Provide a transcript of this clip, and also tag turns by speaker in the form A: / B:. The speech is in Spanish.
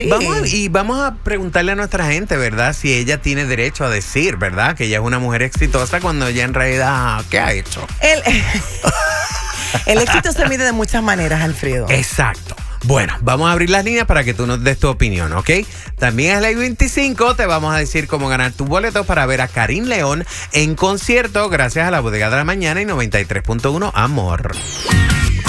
A: Vamos a preguntarle a nuestra gente, ¿verdad? Si ella tiene derecho a decir, ¿verdad? Que ella es una mujer exitosa cuando ella en realidad, ¿qué ha hecho?
B: El éxito se mide de muchas maneras, Alfredo.
A: Exacto. Bueno, vamos a abrir las líneas para que tú nos des tu opinión, ¿ok? También a Ley 25 te vamos a decir cómo ganar tus boletos para ver a Karim León en concierto gracias a la Bodega de la Mañana y 93.1 Amor.